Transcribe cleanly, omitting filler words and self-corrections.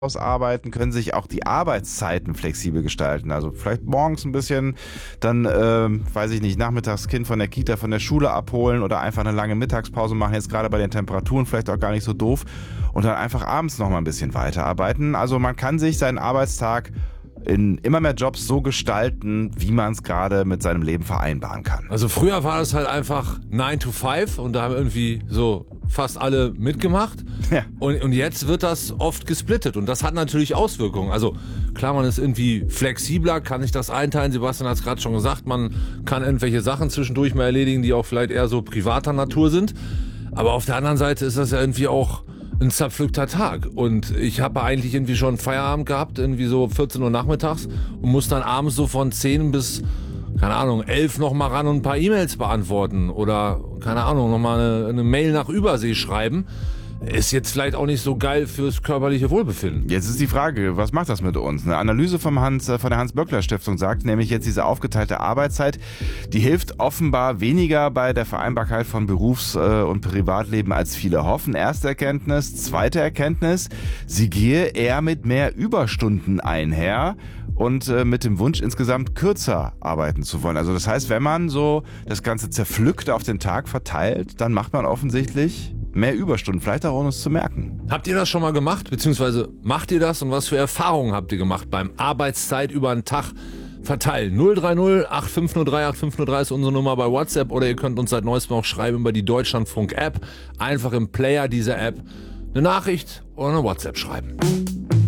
aus arbeiten, können sich auch die Arbeitszeiten flexibel gestalten. Also vielleicht morgens ein bisschen, dann, weiß ich nicht, nachmittags Kind von der Kita, von der Schule abholen oder einfach eine lange Mittagspause machen, jetzt gerade bei den Temperaturen vielleicht auch gar nicht so doof und dann einfach abends noch mal ein bisschen weiterarbeiten. Also man kann sich seinen Arbeitstag in immer mehr Jobs so gestalten, wie man es gerade mit seinem Leben vereinbaren kann. Also früher war das halt einfach 9 to 5 und da haben irgendwie so fast alle mitgemacht. Ja. Und jetzt wird das oft gesplittet und das hat natürlich Auswirkungen. Also klar, man ist irgendwie flexibler, kann sich das einteilen. Sebastian hat es gerade schon gesagt, man kann irgendwelche Sachen zwischendurch mal erledigen, die auch vielleicht eher so privater Natur sind. Aber auf der anderen Seite ist das ja irgendwie auch ein zerpflückter Tag und ich habe eigentlich irgendwie schon Feierabend gehabt, irgendwie so 14 Uhr nachmittags und muss dann abends so von 10 bis, keine Ahnung, 11 noch mal ran und ein paar E-Mails beantworten oder, keine Ahnung, noch mal eine Mail nach Übersee schreiben. Ist jetzt vielleicht auch nicht so geil fürs körperliche Wohlbefinden. Jetzt ist die Frage, was macht das mit uns? Eine Analyse von der Hans-Böckler-Stiftung sagt nämlich jetzt, diese aufgeteilte Arbeitszeit, die hilft offenbar weniger bei der Vereinbarkeit von Berufs- und Privatleben, als viele hoffen. Erste Erkenntnis. Zweite Erkenntnis, sie gehe eher mit mehr Überstunden einher und mit dem Wunsch, insgesamt kürzer arbeiten zu wollen. Also das heißt, wenn man so das Ganze zerpflückt auf den Tag verteilt, dann macht man offensichtlich mehr Überstunden, vielleicht auch ohne es zu merken. Habt ihr das schon mal gemacht? Beziehungsweise macht ihr das und was für Erfahrungen habt ihr gemacht beim Arbeitszeit über einen Tag verteilen? 030 8503 8503 ist unsere Nummer bei WhatsApp oder ihr könnt uns seit neuestem auch schreiben über die Deutschlandfunk-App. Einfach im Player dieser App eine Nachricht oder eine WhatsApp schreiben.